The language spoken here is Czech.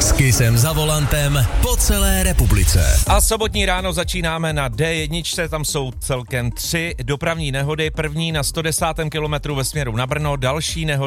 S Kissem za volantem po celé republice. A sobotní ráno začínáme na D1, tam jsou celkem 3 dopravní nehody. První na 110. kilometru ve směru na Brno, další nehody